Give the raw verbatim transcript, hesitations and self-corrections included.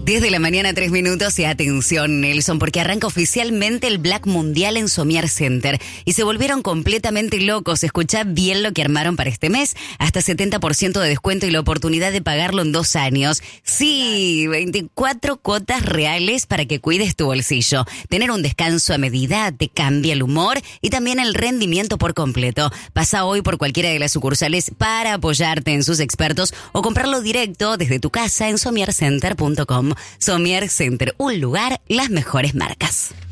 diez de la mañana, tres minutos y atención, Nelson, porque arranca oficialmente el Black Mundial en Somier Center y se volvieron completamente locos. Escuchá bien lo que armaron para este mes. Hasta setenta por ciento de descuento y la oportunidad de pagarlo en dos años. Sí, veinticuatro cuotas reales para que cuides tu bolsillo. Tener un descanso a medida te cambia el humor y también el rendimiento por completo. Pasa hoy por cualquiera de las sucursales para apoyarte en sus expertos o comprarlo directo desde tu casa en somier center punto com. Somier Center, un lugar, las mejores marcas.